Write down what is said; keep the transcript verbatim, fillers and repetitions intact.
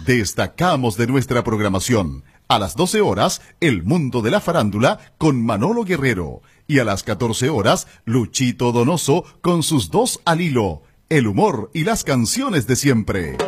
destacamos de nuestra programación. A las doce horas, El Mundo de la Farándula con Manolo Guerrero. Y a las catorce horas, Luchito Donoso con sus dos al hilo. El humor y las canciones de siempre.